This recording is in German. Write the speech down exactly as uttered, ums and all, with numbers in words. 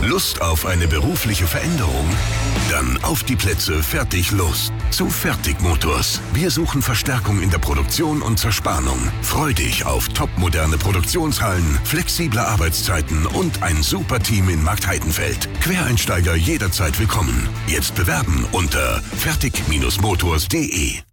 Lust auf eine berufliche Veränderung? Dann auf die Plätze, fertig, los. Zu Fertig Motors. Wir suchen Verstärkung in der Produktion und Zerspannung. Freu dich auf topmoderne Produktionshallen, flexible Arbeitszeiten und ein super Team in Marktheidenfeld. Quereinsteiger jederzeit willkommen. Jetzt bewerben unter fertig Motors punkt de.